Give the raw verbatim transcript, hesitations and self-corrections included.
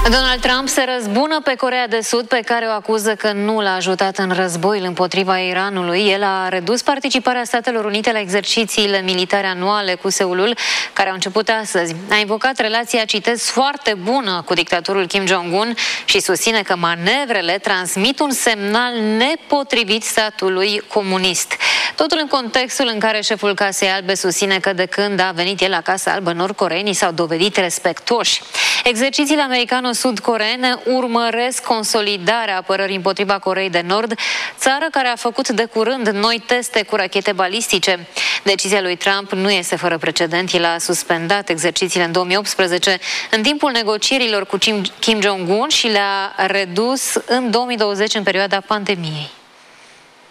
Donald Trump se răzbună pe Coreea de Sud, pe care o acuză că nu l-a ajutat în războiul împotriva Iranului. El a redus participarea Statelor Unite la exercițiile militare anuale cu Seulul, care au început astăzi. A invocat relația, citez, foarte bună cu dictatorul Kim Jong-un și susține că manevrele transmit un semnal nepotrivit statului comunist. Totul în contextul în care șeful Casei Albe susține că de când a venit el la Casa Albă, nord-coreenii s-au dovedit respectoși. Exercițiile americano-sud-coreene urmăresc consolidarea apărării împotriva Coreei de Nord, țară care a făcut de curând noi teste cu rachete balistice. Decizia lui Trump nu este fără precedent. El a suspendat exercițiile în două mii optsprezece în timpul negocierilor cu Kim Jong-un și le-a redus în două mii douăzeci în perioada pandemiei.